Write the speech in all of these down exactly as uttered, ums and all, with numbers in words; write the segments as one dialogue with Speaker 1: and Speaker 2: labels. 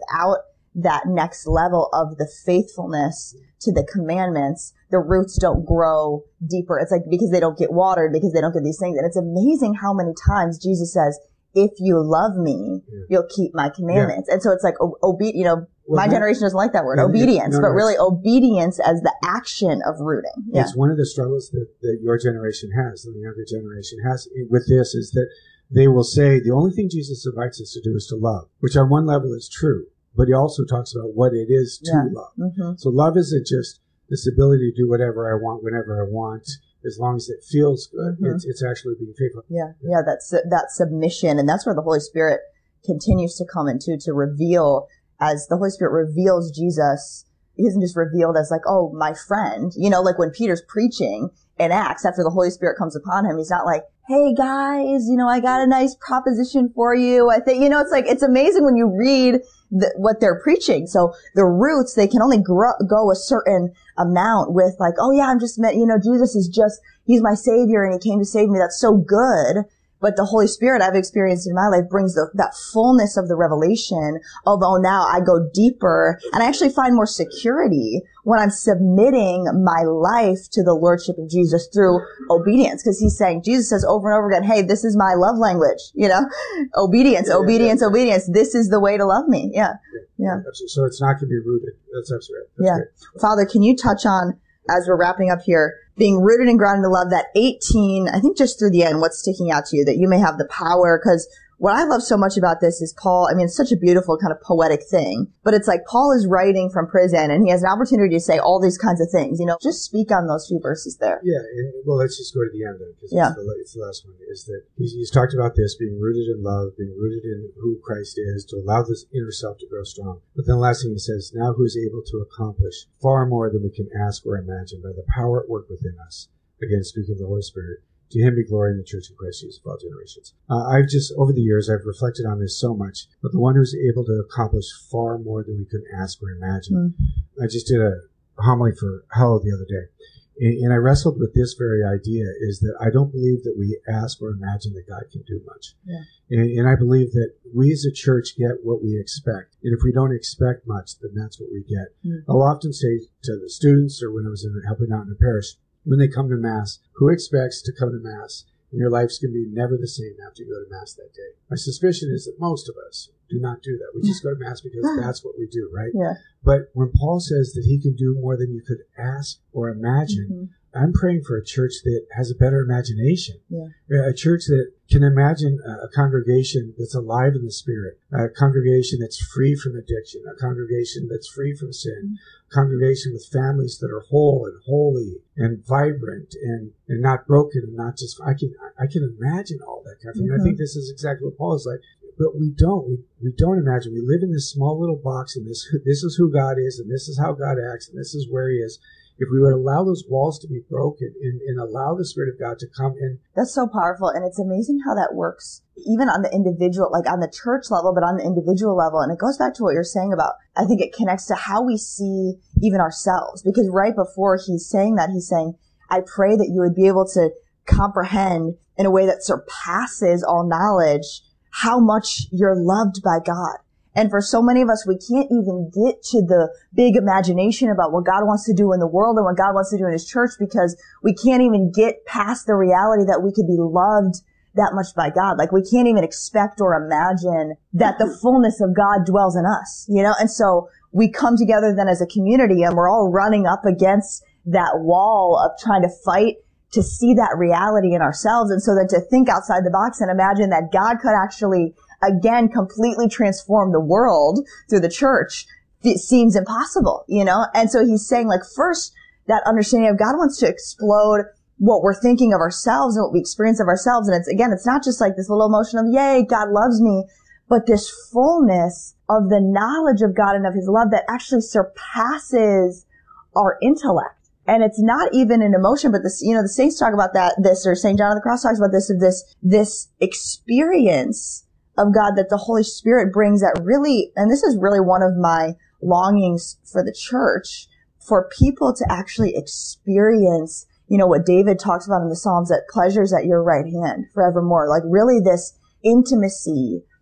Speaker 1: without that next level of the faithfulness to the commandments, the roots don't grow deeper. It's like because they don't get watered, because they don't get these things. And it's amazing how many times Jesus says, if you love me, yeah. you'll keep my commandments. Yeah. And so it's like, obe- you know, well, my that, generation doesn't like that word, yeah, obedience, no, no, but really obedience as the action of rooting. Yeah.
Speaker 2: It's one of the struggles that, that your generation has, and the younger generation has with this, is that they will say the only thing Jesus invites us to do is to love, which on one level is true, but he also talks about what it is to yeah. love. Mm-hmm. So love isn't just this ability to do whatever I want, whenever I want, as long as it feels good. Mm-hmm. It's, it's actually being faithful.
Speaker 1: Yeah, yeah, that's that submission, and that's where the Holy Spirit continues to come into to reveal. As the Holy Spirit reveals Jesus, he isn't just revealed as like, oh, my friend. You know, like when Peter's preaching in Acts after the Holy Spirit comes upon him, he's not like, hey guys, you know, I got a nice proposition for you. I think, you know, it's like, it's amazing when you read the, what they're preaching. So the roots, they can only grow, go a certain amount with like, oh yeah, I'm just meant, you know, Jesus is just, he's my savior and he came to save me. That's so good. But the Holy Spirit I've experienced in my life brings the, that fullness of the revelation, although now I go deeper and I actually find more security when I'm submitting my life to the Lordship of Jesus through obedience. Because he's saying, Jesus says over and over again, hey, this is my love language, you know, obedience, yeah, obedience, yeah, yeah. obedience. This is the way to love me. Yeah. Yeah.
Speaker 2: yeah. So it's not going to be rooted. That's absolutely right. That's
Speaker 1: yeah.
Speaker 2: great.
Speaker 1: Father, can you touch on, as we're wrapping up here, being rooted and grounded in love, that eighteen, I think just through the end, what's sticking out to you, that you may have the power, because what I love so much about this is Paul, I mean, it's such a beautiful kind of poetic thing, but it's like Paul is writing from prison and he has an opportunity to say all these kinds of things, you know, just speak on those few verses there.
Speaker 2: Yeah, and, well, let's just go to the end then, because
Speaker 1: yeah.
Speaker 2: it's, it's the last one, is that he's, he's talked about this, being rooted in love, being rooted in who Christ is, to allow this inner self to grow strong. But then the last thing he says, now who is able to accomplish far more than we can ask or imagine by the power at work within us. Again, speaking of the Holy Spirit, to him be glory in the Church of Christ Jesus for all generations. Uh, I've just, over the years, I've reflected on this so much, but the one who's able to accomplish far more than we could ask or imagine. Mm. I just did a homily for Hello the other day, and, and I wrestled with this very idea, is that I don't believe that we ask or imagine that God can do much.
Speaker 1: Yeah.
Speaker 2: And, and I believe that we as a church get what we expect. And if we don't expect much, then that's what we get. Mm. I'll often say to the students, or when I was in, helping out in a parish, when they come to Mass, who expects to come to Mass and your life's going to be never the same after you go to Mass that day? My suspicion is that most of us do not do that. We just go to Mass because that's what we do, right?
Speaker 1: Yeah.
Speaker 2: But when Paul says that he can do more than you could ask or imagine, mm-hmm. I'm praying for a church that has a better imagination.
Speaker 1: Yeah.
Speaker 2: A church that can imagine a congregation that's alive in the Spirit, a congregation that's free from addiction, a congregation that's free from sin, mm-hmm. a congregation with families that are whole and holy and vibrant and, and not broken and not just, I can, I can imagine all that kind of thing. Mm-hmm. And I think this is exactly what Paul is like. But we don't. We, we don't imagine. We live in this small little box, and this this is who God is, and this is how God acts, and this is where he is. If we would allow those walls to be broken and, and allow the Spirit of God to come in.
Speaker 1: That's so powerful. And it's amazing how that works, even on the individual, like on the church level, but on the individual level. And it goes back to what you're saying about, I think it connects to how we see even ourselves. Because right before he's saying that, he's saying, I pray that you would be able to comprehend in a way that surpasses all knowledge how much you're loved by God. And for so many of us, we can't even get to the big imagination about what God wants to do in the world and what God wants to do in his church, because we can't even get past the reality that we could be loved that much by God. Like we can't even expect or imagine that the fullness of God dwells in us, you know? And so we come together then as a community and we're all running up against that wall of trying to fight to see that reality in ourselves. And so then to think outside the box and imagine that God could actually, again, completely transform the world through the church, it seems impossible, you know? And so he's saying, like, first, that understanding of God wants to explode what we're thinking of ourselves and what we experience of ourselves. And it's, again, it's not just like this little emotion of, yay, God loves me, but this fullness of the knowledge of God and of his love that actually surpasses our intellect. And it's not even an emotion, but this, you know, the saints talk about that, this, or Saint John of the Cross talks about this, of this, this experience of God that the Holy Spirit brings that really, and this is really one of my longings for the church, for people to actually experience, you know, what David talks about in the Psalms, that pleasures at your right hand forevermore. Like really this intimacy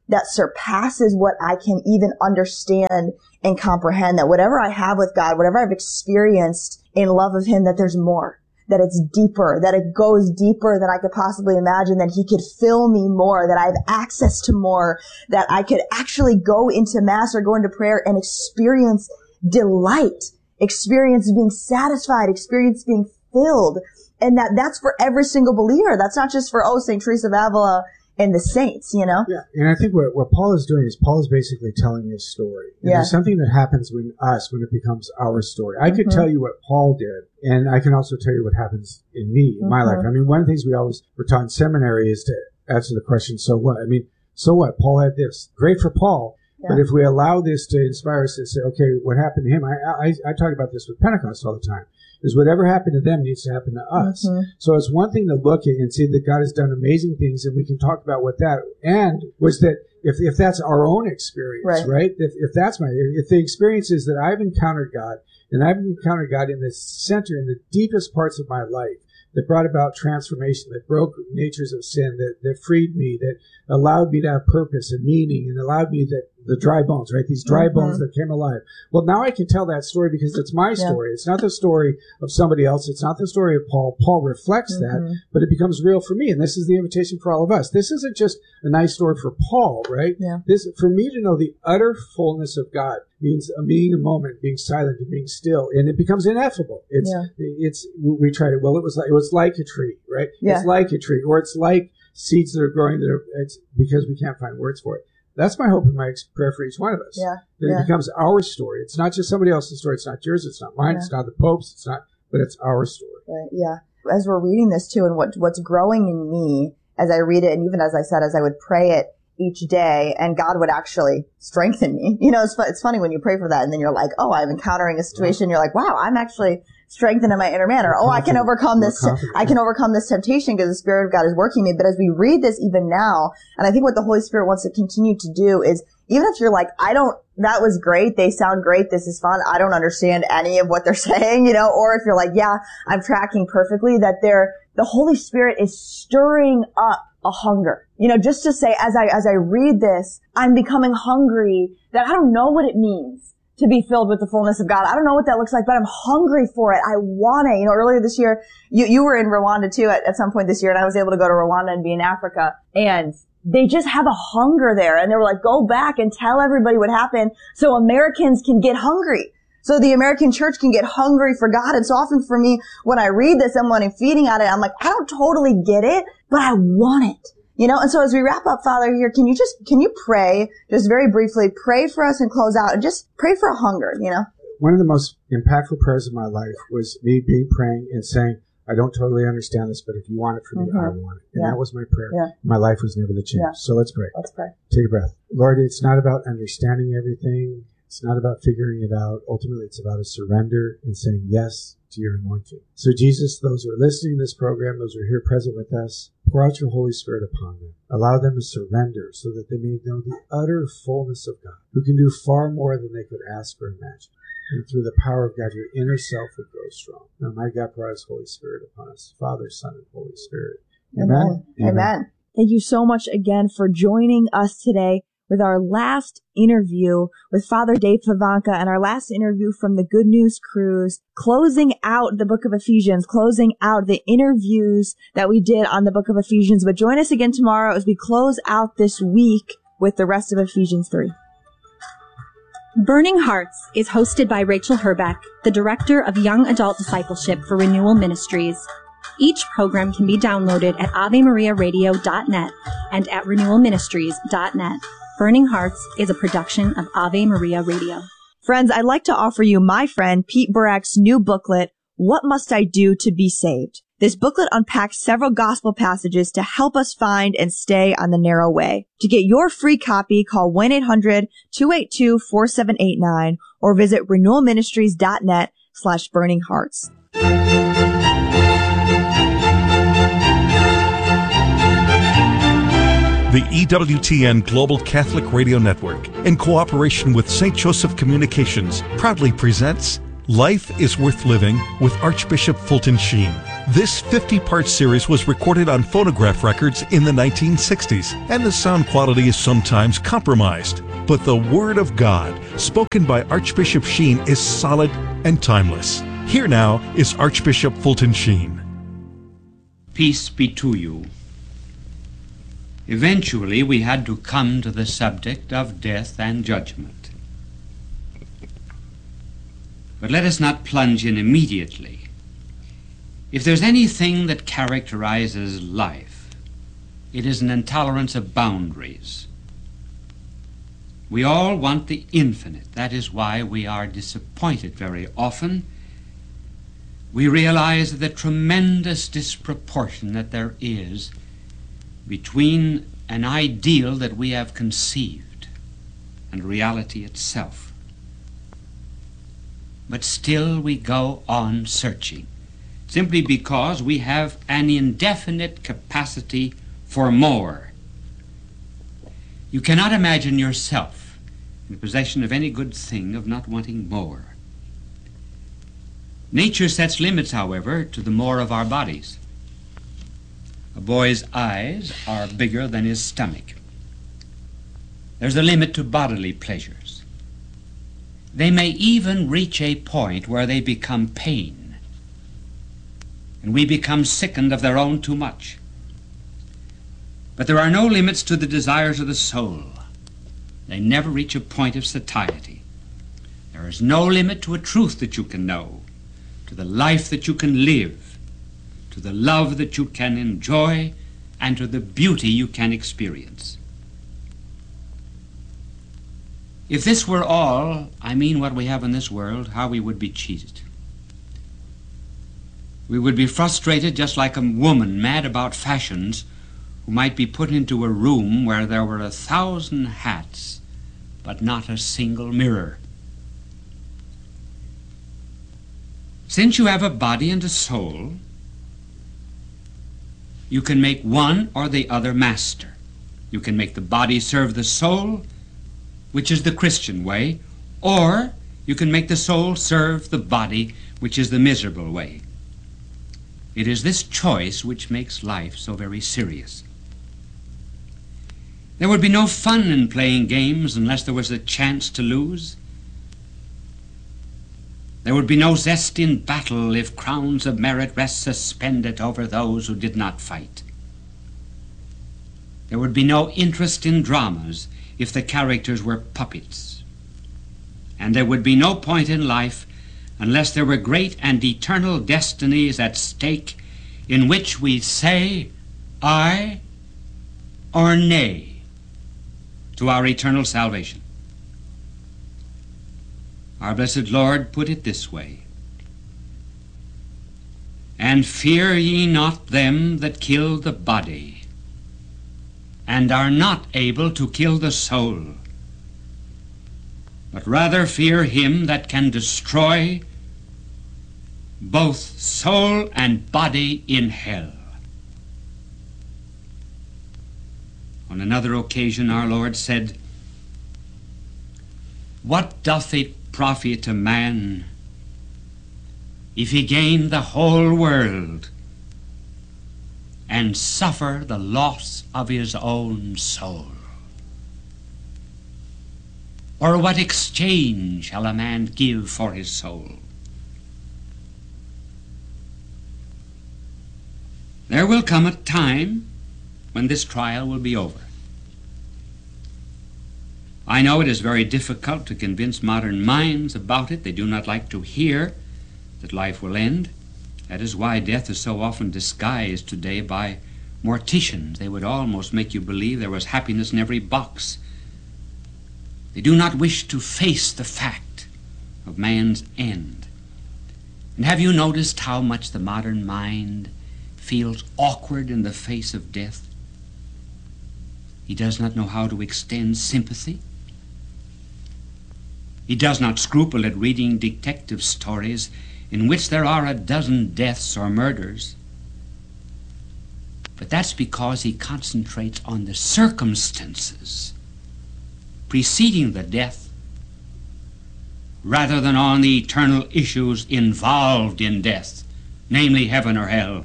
Speaker 1: that surpasses what I can even understand and comprehend, that whatever I have with God, whatever I've experienced in love of him, that there's more, that it's deeper, that it goes deeper than I could possibly imagine, that he could fill me more, that I have access to more, that I could actually go into mass or go into prayer and experience delight, experience being satisfied, experience being filled. And that that's for every single believer. That's not just for, oh, Saint Teresa of Avila and the saints, you know?
Speaker 2: Yeah. And I think what, what Paul is doing is Paul is basically telling his story. And
Speaker 1: yeah.
Speaker 2: There's something that happens when us, when it becomes our story. I could mm-hmm. tell you what Paul did, and I can also tell you what happens in me, in mm-hmm. my life. I mean, one of the things we always were taught in seminary is to answer the question, so what? I mean, so what? Paul had this. Great for Paul. Yeah. But if we allow this to inspire us to say, okay, what happened to him? I, I, I talk about this with Pentecost all the time. Is whatever happened to them needs to happen to us. Mm-hmm. So it's one thing to look at and see that God has done amazing things, and we can talk about what that, and was that if if that's our own experience, right? right? If if that's my, if the experience is that I've encountered God, and I've encountered God in the center, in the deepest parts of my life, that brought about transformation, that broke natures of sin, that, that freed me, that allowed me to have purpose and meaning, and allowed me that the dry bones, right? These dry mm-hmm. bones that came alive. Well, now I can tell that story because it's my story. Yeah. It's not the story of somebody else. It's not the story of Paul. Paul reflects mm-hmm. that, but it becomes real for me. And this is the invitation for all of us. This isn't just a nice story for Paul, right?
Speaker 1: Yeah.
Speaker 2: This, for me to know the utter fullness of God means uh, being a moment, being silent, and being still, and it becomes ineffable. It's, yeah. it's, we tried it. Well, it was like, it was like a tree, right?
Speaker 1: Yeah.
Speaker 2: It's like a tree, or it's like seeds that are growing that are, it's because we can't find words for it. That's my hope and my prayer for each one of us.
Speaker 1: Yeah.
Speaker 2: That
Speaker 1: yeah.
Speaker 2: it becomes our story. It's not just somebody else's story. It's not yours. It's not mine. Yeah. It's not the Pope's. It's not, but it's our story.
Speaker 1: Right. Yeah. As we're reading this too, and what what's growing in me as I read it, and even as I said, as I would pray it each day, and God would actually strengthen me. You know, it's it's funny when you pray for that, and then you're like, oh, I'm encountering a situation. You're like, wow, I'm actually strengthened in my inner man, or oh, I can overcome this. I can overcome this temptation because the Spirit of God is working me. But as we read this even now, and I think what the Holy Spirit wants to continue to do is, even if you're like, I don't, that was great, they sound great, this is fun, I don't understand any of what they're saying, you know, or if you're like, yeah, I'm tracking perfectly, that they're, the Holy Spirit is stirring up a hunger. You know, just to say, as I, as I read this, I'm becoming hungry, that I don't know what it means to be filled with the fullness of God. I don't know what that looks like, but I'm hungry for it. I want it. You know, earlier this year, you, you were in Rwanda too at, at some point this year, and I was able to go to Rwanda and be in Africa, and they just have a hunger there. And they were like, go back and tell everybody what happened so Americans can get hungry. So the American church can get hungry for God. And so often for me, when I read this and when I'm feeding on it, I'm like, I don't totally get it, but I want it. You know, and so as we wrap up, Father, here, can you just, can you pray, just very briefly, pray for us and close out, and just pray for a hunger, you know?
Speaker 2: One of the most impactful prayers of my life was me being praying and saying, I don't totally understand this, but if you want it for me, mm-hmm. I want it. And
Speaker 1: yeah.
Speaker 2: that was my prayer.
Speaker 1: Yeah.
Speaker 2: My life was never the change. Yeah. So let's pray.
Speaker 1: Let's pray.
Speaker 2: Take a breath. Lord, it's not about understanding everything. It's not about figuring it out. Ultimately, it's about a surrender and saying yes to your anointing. So Jesus, those who are listening to this program, those who are here present with us, pour out your Holy Spirit upon them. Allow them to surrender so that they may know the utter fullness of God, who can do far more than they could ask or imagine. And through the power of God, your inner self would grow strong. Now, my God, pour out his Holy Spirit upon us, Father, Son, and Holy Spirit. Amen.
Speaker 1: Amen. Amen. Thank you so much again for joining us today with our last interview with Father Dave Pivonka, and our last interview from the Good News Cruise, closing out the book of Ephesians, closing out the interviews that we did on the book of Ephesians. But join us again tomorrow as we close out this week with the rest of Ephesians three.
Speaker 3: Burning Hearts is hosted by Rachel Herbeck, the Director of Young Adult Discipleship for Renewal Ministries. Each program can be downloaded at ave maria radio dot net and at renewal ministries dot net. Burning Hearts is a production of Ave Maria Radio.
Speaker 1: Friends, I'd like to offer you my friend Pete Burak's new booklet, What Must I Do to Be Saved? This booklet unpacks several gospel passages to help us find and stay on the narrow way. To get your free copy, call one eight hundred two eight two four seven eight nine or visit renewal ministries dot net slash burning hearts.
Speaker 4: The E W T N Global Catholic Radio Network, in cooperation with Saint Joseph Communications, proudly presents Life is Worth Living with Archbishop Fulton Sheen. This fifty-part series was recorded on phonograph records in the nineteen sixties, and the sound quality is sometimes compromised. But the Word of God, spoken by Archbishop Sheen, is solid and timeless. Here now is Archbishop Fulton Sheen.
Speaker 5: Peace be to you. Eventually, we had to come to the subject of death and judgment. But let us not plunge in immediately. If there's anything that characterizes life, it is an intolerance of boundaries. We all want the infinite. That is why we are disappointed very often. We realize the tremendous disproportion that there is between an ideal that we have conceived and reality itself. But still we go on searching, simply because we have an indefinite capacity for more. You cannot imagine yourself in possession of any good thing of not wanting more. Nature sets limits, however, to the more of our bodies. A boy's eyes are bigger than his stomach. There's a limit to bodily pleasures. They may even reach a point where they become pain, and we become sickened of their own too much. But there are no limits to the desires of the soul. They never reach a point of satiety. There is no limit to a truth that you can know, to the life that you can live, to the love that you can enjoy, and to the beauty you can experience. If this were all, I mean what we have in this world, how we would be cheated. We would be frustrated just like a woman mad about fashions who might be put into a room where there were a thousand hats but not a single mirror. Since you have a body and a soul, you can make one or the other master. You can make the body serve the soul, which is the Christian way, or you can make the soul serve the body, which is the miserable way. It is this choice which makes life so very serious. There would be no fun in playing games unless there was a chance to lose. There would be no zest in battle if crowns of merit rest suspended over those who did not fight. There would be no interest in dramas if the characters were puppets. And there would be no point in life unless there were great and eternal destinies at stake in which we say aye or nay to our eternal salvation. Our blessed Lord put it this way: "And fear ye not them that kill the body, and are not able to kill the soul, but rather fear him that can destroy both soul and body in hell." On another occasion our Lord said, "What doth it profit a man if he gain the whole world and suffer the loss of his own soul? Or what exchange shall a man give for his soul?" There will come a time when this trial will be over. I know it is very difficult to convince modern minds about it. They do not like to hear that life will end. That is why death is so often disguised today by morticians. They would almost make you believe there was happiness in every box. They do not wish to face the fact of man's end. And have you noticed how much the modern mind feels awkward in the face of death? He does not know how to extend sympathy. He does not scruple at reading detective stories in which there are a dozen deaths or murders. But that's because he concentrates on the circumstances preceding the death rather than on the eternal issues involved in death namely heaven or hell.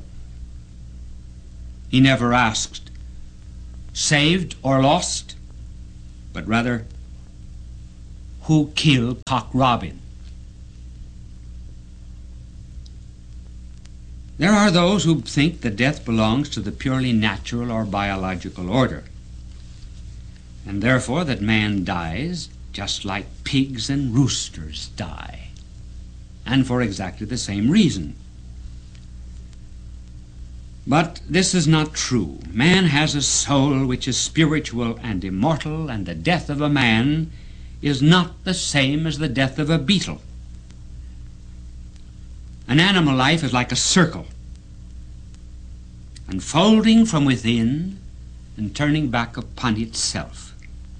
Speaker 5: He never asked, saved or lost, but rather, who killed Cock Robin? There are those who think that death belongs to the purely natural or biological order, and therefore that man dies just like pigs and roosters die, and for exactly the same reason. But this is not true. Man has a soul which is spiritual and immortal, and the death of a man is not the same as the death of a beetle. An animal life is like a circle, unfolding from within and turning back upon itself.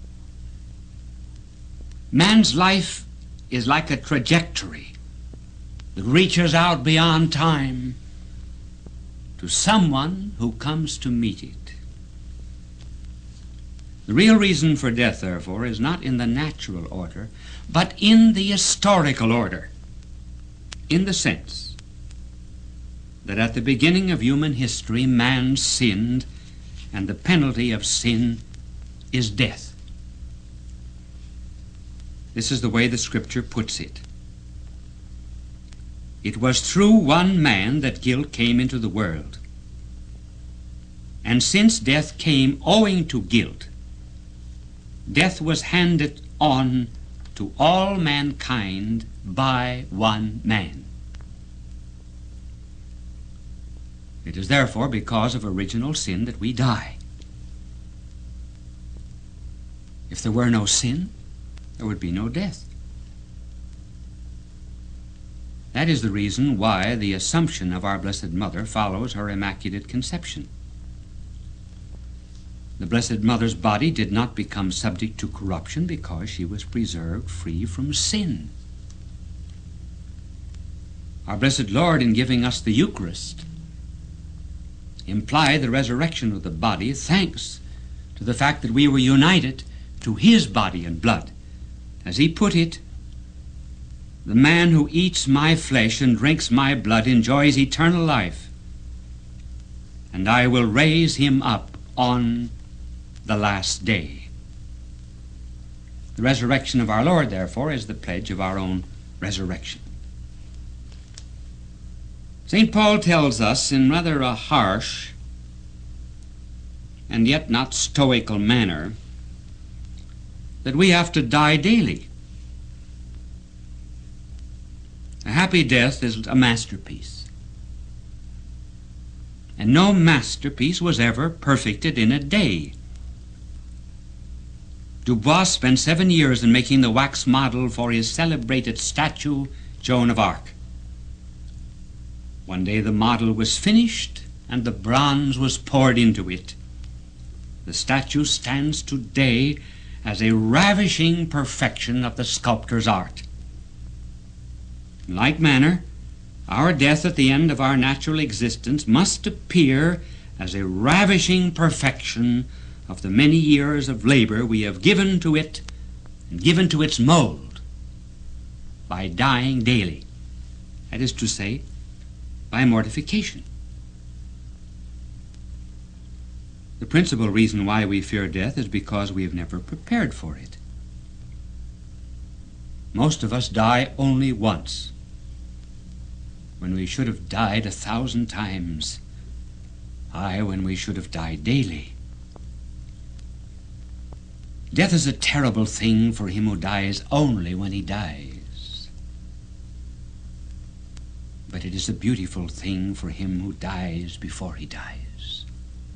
Speaker 5: Man's life is like a trajectory that reaches out beyond time to someone who comes to meet it. The real reason for death, therefore, is not in the natural order, but in the historical order, in the sense that at the beginning of human history man sinned, and the penalty of sin is death. This is the way the Scripture puts it. It was through one man that guilt came into the world. And since death came owing to guilt, death was handed on to all mankind by one man. It is therefore because of original sin that we die. If there were no sin, there would be no death. That is the reason why the Assumption of our Blessed Mother follows her Immaculate Conception. The Blessed Mother's body did not become subject to corruption because she was preserved free from sin. Our Blessed Lord, in giving us the Eucharist, implied the resurrection of the body thanks to the fact that we were united to His body and blood. As He put it, the man who eats my flesh and drinks my blood enjoys eternal life, and I will raise him up on the last day. The resurrection of our Lord, therefore, is the pledge of our own resurrection. Saint Paul tells us in rather a harsh and yet not stoical manner that we have to die daily. A happy death is a masterpiece, and no masterpiece was ever perfected in a day. Dubois spent seven years in making the wax model for his celebrated statue, Joan of Arc. One day the model was finished and the bronze was poured into it. The statue stands today as a ravishing perfection of the sculptor's art. In like manner, our death at the end of our natural existence must appear as a ravishing perfection of the many years of labor we have given to it and given to its mold by dying daily, that is to say, by mortification. The principal reason why we fear death is because we have never prepared for it. Most of us die only once, when we should have died a thousand times, aye, when we should have died daily. Death is a terrible thing for him who dies only when he dies. But it is a beautiful thing for him who dies before he dies.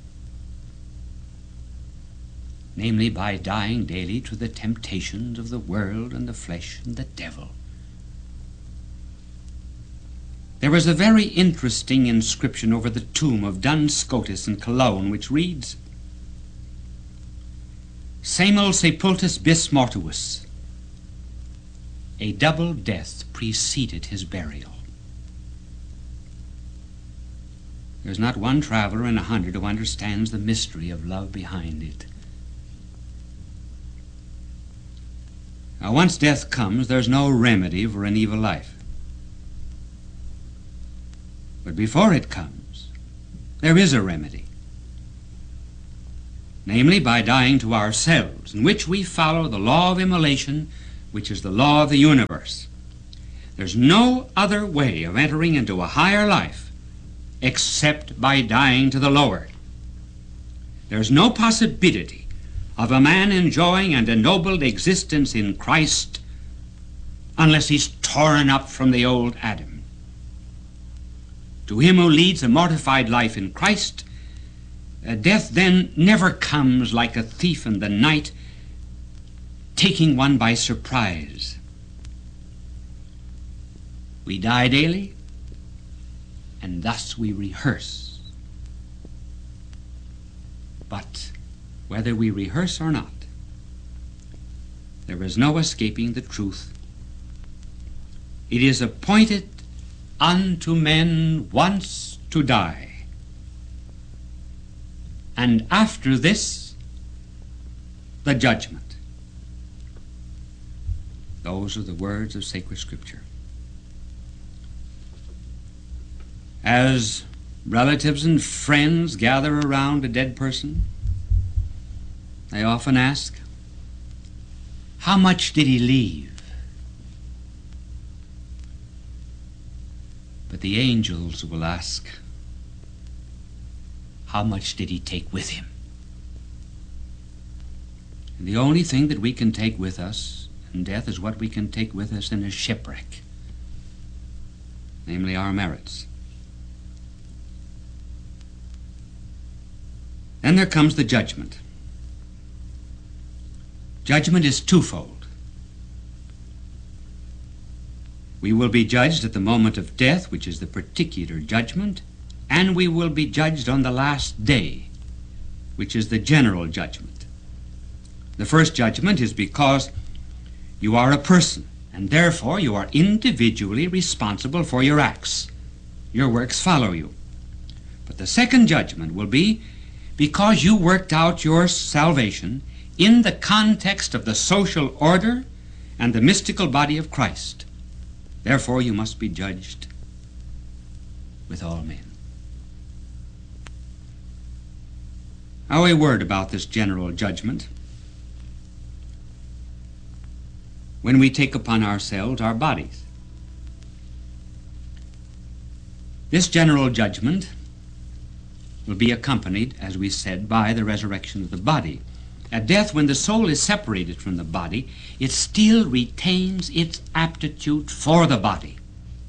Speaker 5: Namely, by dying daily to the temptations of the world and the flesh and the devil. There is a very interesting inscription over the tomb of Duns Scotus in Cologne, which reads, Semel sepultus bis mortuus. A double death preceded his burial. There is not one traveler in a hundred who understands the mystery of love behind it. Now, once death comes, there's no remedy for an evil life. But before it comes, there is a remedy, namely by dying to ourselves, in which we follow the law of immolation, which is the law of the universe. There's no other way of entering into a higher life except by dying to the lower. There's no possibility of a man enjoying an ennobled existence in Christ unless he's torn up from the old Adam. To him who leads a mortified life in Christ, uh, death then never comes like a thief in the night, taking one by surprise. We die daily, and thus we rehearse. But whether we rehearse or not, there is no escaping the truth. It is appointed unto men once to die, and after this, the judgment. Those are the words of sacred Scripture. As relatives and friends gather around a dead person, they often ask, how much did he leave? But the angels will ask, how much did he take with him? And the only thing that we can take with us in death is what we can take with us in a shipwreck, namely our merits. Then there comes the judgment. Judgment is twofold. We will be judged at the moment of death, which is the particular judgment, and we will be judged on the last day, which is the general judgment. The first judgment is because you are a person, and therefore you are individually responsible for your acts. Your works follow you. But the second judgment will be because you worked out your salvation in the context of the social order and the mystical body of Christ. Therefore, you must be judged with all men. Now, a word about this general judgment. When we take upon ourselves our bodies, this general judgment will be accompanied, as we said, by the resurrection of the body. At death, when the soul is separated from the body, it still retains its aptitude for the body.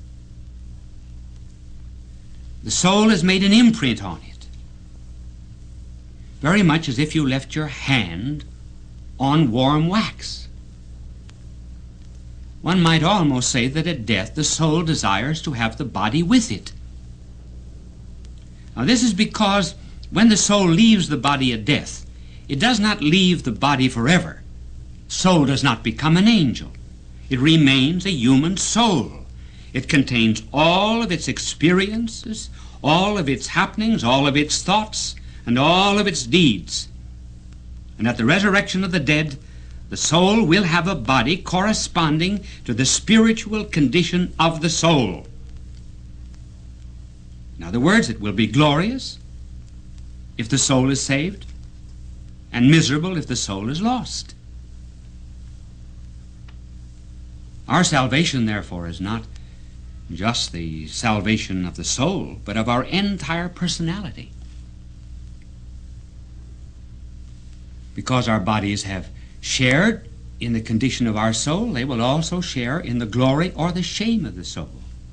Speaker 5: The soul has made an imprint on it, very much as if you left your hand on warm wax. One might almost say that at death the soul desires to have the body with it. Now, this is because when the soul leaves the body at death, it does not leave the body forever. Soul does not become an angel. It remains a human soul. It contains all of its experiences, all of its happenings, all of its thoughts, and all of its deeds. And at the resurrection of the dead, the soul will have a body corresponding to the spiritual condition of the soul. In other words, it will be glorious if the soul is saved, and miserable if the soul is lost. Our salvation, therefore, is not just the salvation of the soul, but of our entire personality. Because our bodies have shared in the condition of our soul, they will also share in the glory or the shame of the soul.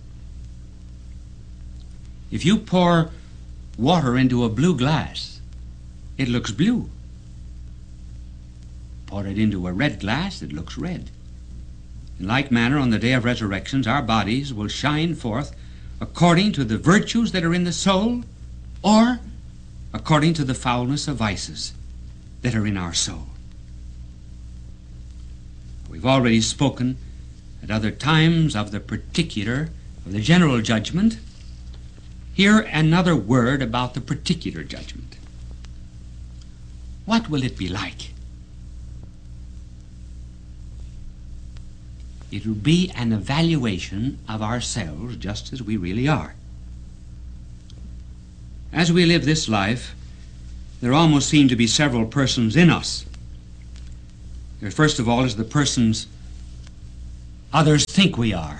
Speaker 5: If you pour water into a blue glass, it looks blue. Pour it into a red glass, it looks red. In like manner, on the day of resurrections, our bodies will shine forth according to the virtues that are in the soul, or according to the foulness of vices that are in our soul. We've already spoken at other times of the particular, of the general judgment. Here another word about the particular judgment. What will it be like? It will be an evaluation of ourselves just as we really are. As we live this life, there almost seem to be several persons in us. There, first of all, is the persons others think we are.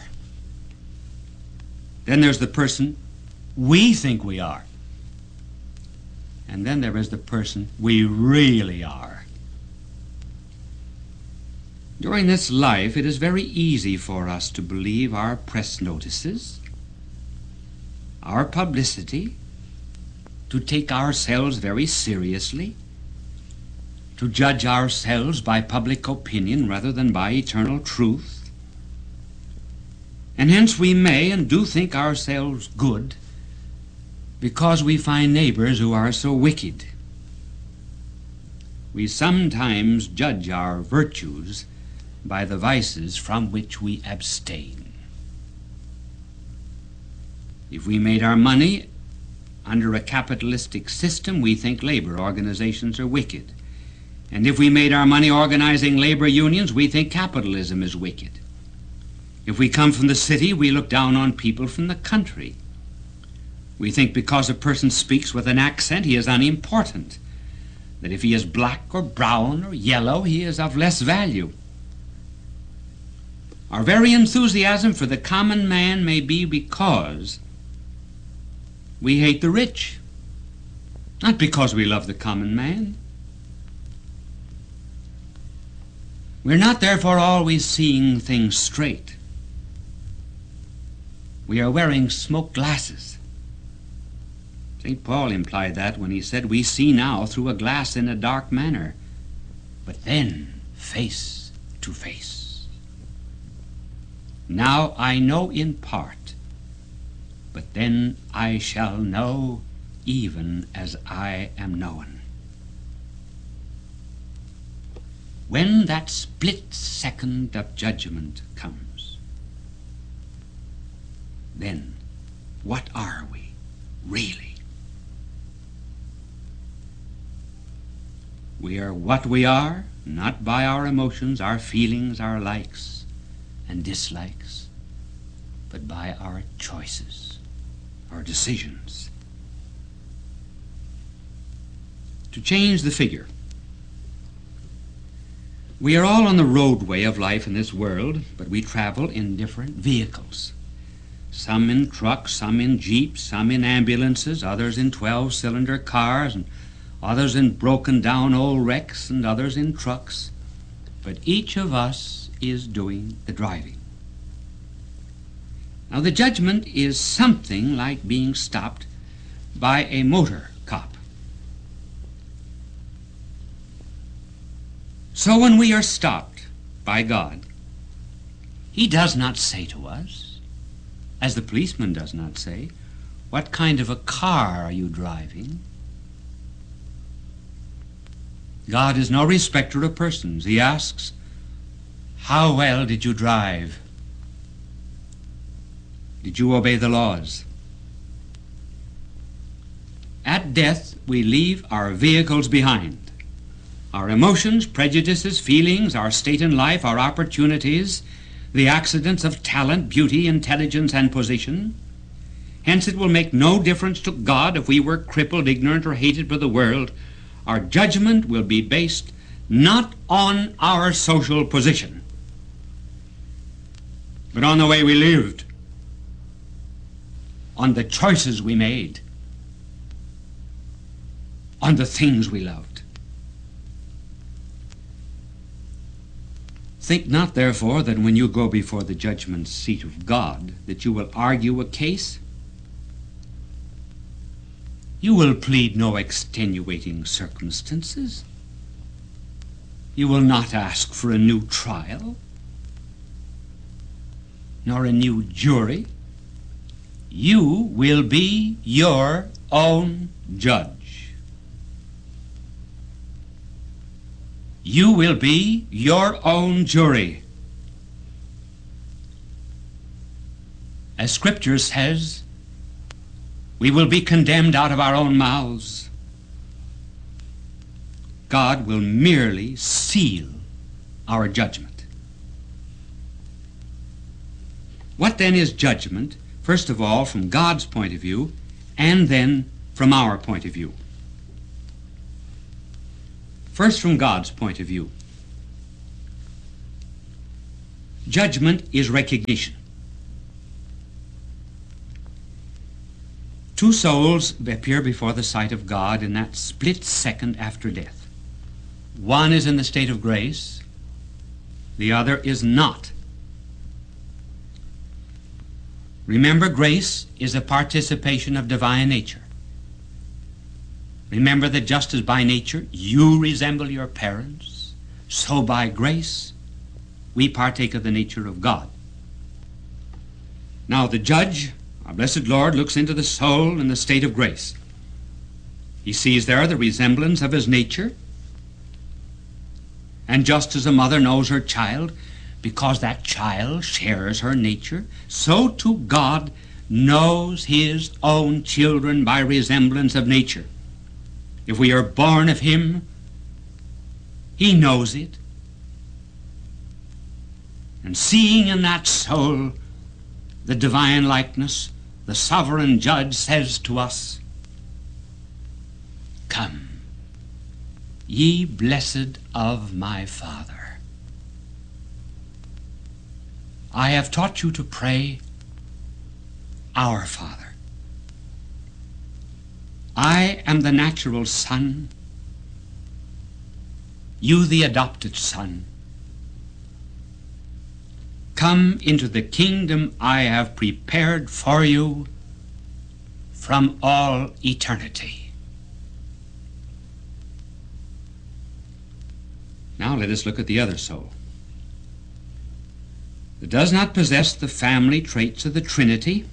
Speaker 5: Then there's the person we think we are. And then there is the person we really are. During this life, it is very easy for us to believe our press notices, our publicity, to take ourselves very seriously, to judge ourselves by public opinion rather than by eternal truth. And hence we may and do think ourselves good because we find neighbors who are so wicked. We sometimes judge our virtues by the vices from which we abstain. If we made our money under a capitalistic system, we think labor organizations are wicked. And if we made our money organizing labor unions, we think capitalism is wicked. If we come from the city, we look down on people from the country. We think because a person speaks with an accent, he is unimportant, that if he is black or brown or yellow, he is of less value. Our very enthusiasm for the common man may be because we hate the rich, not because we love the common man. We're not therefore always seeing things straight. We are wearing smoked glasses. Saint Paul implied that when he said, "We see now through a glass in a dark manner, but then face to face. Now I know in part, but then I shall know even as I am known." When that split second of judgment comes, then what are we really? We are what we are, not by our emotions, our feelings, our likes and dislikes, but by our choices, our decisions. To change the figure, we are all on the roadway of life in this world, but we travel in different vehicles. Some in trucks, some in jeeps, some in ambulances, others in twelve-cylinder cars, and others in broken-down old wrecks, and others in trucks. But each of us is doing the driving. Now, the judgment is something like being stopped by a motor cop. So when we are stopped by God, He does not say to us, as the policeman does not say, "What kind of a car are you driving?" God is no respecter of persons. He asks, "How well did you drive? Did you obey the laws?" At death, we leave our vehicles behind. Our emotions, prejudices, feelings, our state in life, our opportunities, the accidents of talent, beauty, intelligence, and position. Hence it will make no difference to God if we were crippled, ignorant, or hated by the world. Our judgment will be based not on our social position, but on the way we lived, on the choices we made, on the things we loved. Think not, therefore, that when you go before the judgment seat of God, that you will argue a case. You will plead no extenuating circumstances. You will not ask for a new trial, nor a new jury. You will be your own judge. You will be your own jury. As Scripture says, we will be condemned out of our own mouths. God will merely seal our judgment. What then is judgment, first of all, from God's point of view, and then from our point of view. First, from God's point of view. Judgment is recognition. Two souls appear before the sight of God in that split second after death. One is in the state of grace, the other is not. Remember, grace is a participation of divine nature. Remember that just as by nature you resemble your parents, so by grace we partake of the nature of God. Now the judge, our blessed Lord, looks into the soul in the state of grace. He sees there the resemblance of his nature, and just as a mother knows her child, because that child shares her nature, so too God knows his own children by resemblance of nature. If we are born of him, he knows it. And seeing in that soul the divine likeness, the sovereign judge says to us, "Come, ye blessed of my Father. I have taught you to pray, Our Father. I am the natural son, you the adopted son. Come into the kingdom I have prepared for you from all eternity." Now let us look at the other soul. It does not possess the family traits of the Trinity,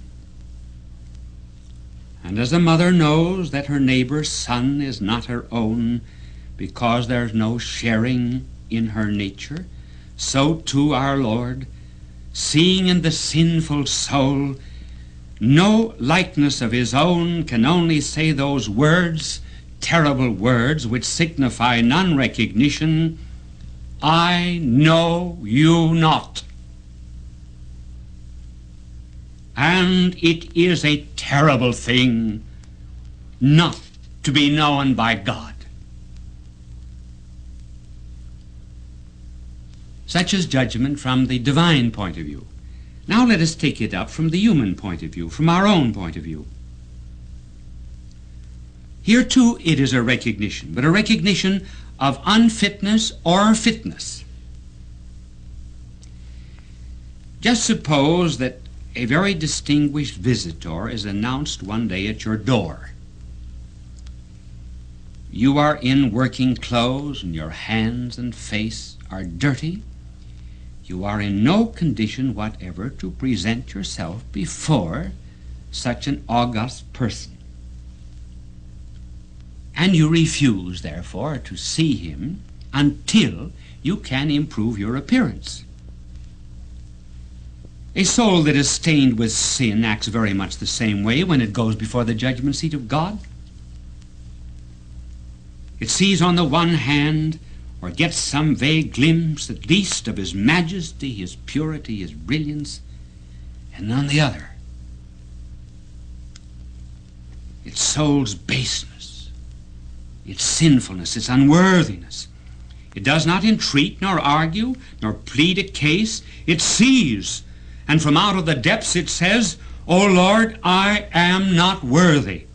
Speaker 5: and as a mother knows that her neighbor's son is not her own because there's no sharing in her nature, so too our Lord, seeing in the sinful soul no likeness of his own, can only say those words, terrible words, which signify non-recognition, "I know you not." And it is a terrible thing not to be known by God. Such is judgment from the divine point of view. Now let us take it up from the human point of view, from our own point of view. Here too it is a recognition, but a recognition of unfitness or fitness. Just suppose that a very distinguished visitor is announced one day at your door. You are in working clothes and your hands and face are dirty. You are in no condition whatever to present yourself before such an august person. And you refuse, therefore, to see him until you can improve your appearance. A soul that is stained with sin acts very much the same way when it goes before the judgment seat of God. It sees on the one hand, or gets some vague glimpse at least of his majesty, his purity, his brilliance, and on the other, its soul's baseness, its sinfulness, its unworthiness. It does not entreat, nor argue, nor plead a case. It sees, and from out of the depths it says, "O Lord, I am not worthy."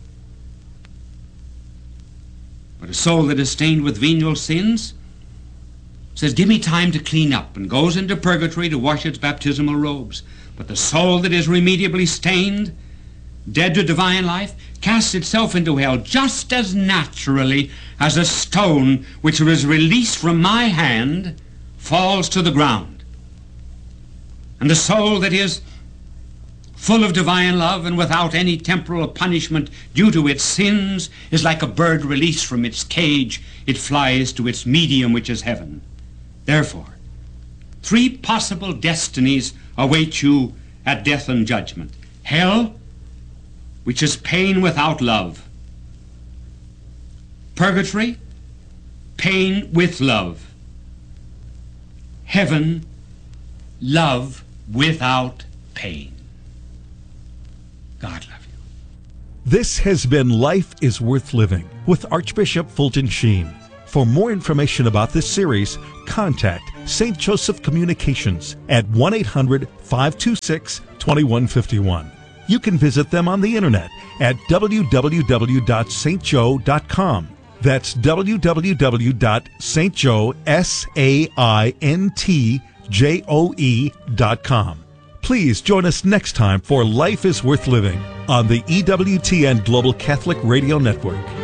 Speaker 5: But a soul that is stained with venial sins says, "Give me time to clean up," and goes into purgatory to wash its baptismal robes. But the soul that is remediably stained, dead to divine life, casts itself into hell just as naturally as a stone which is released from my hand falls to the ground. And the soul that is full of divine love and without any temporal punishment due to its sins is like a bird released from its cage. It flies to its medium, which is heaven. Therefore, three possible destinies await you at death and judgment. Hell, which is pain without love. Purgatory, pain with love. Heaven, love without pain. God love you.
Speaker 4: This has been Life is Worth Living with Archbishop Fulton Sheen. For more information about this series, contact Saint Joseph Communications at one eight hundred, five two six, two one five one. You can visit them on the internet at w w w dot st joe dot com. That's w w w dot st joe dot com. Please join us next time for Life is Worth Living on the E W T N Global Catholic Radio Network.